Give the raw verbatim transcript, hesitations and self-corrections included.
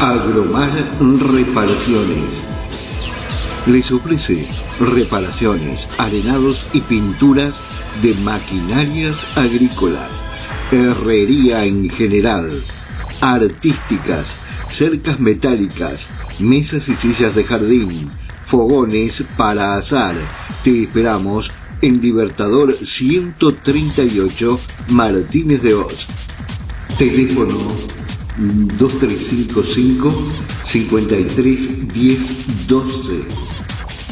Agromar Reparaciones les ofrece reparaciones, arenados y pinturas de maquinarias agrícolas, herrería en general, artísticas, cercas metálicas, mesas y sillas de jardín, fogones para asar. Te esperamos en Libertador ciento treinta y ocho, Martínez de Hoz. Teléfono dos tres cinco cinco, cinco tres uno cero uno cero.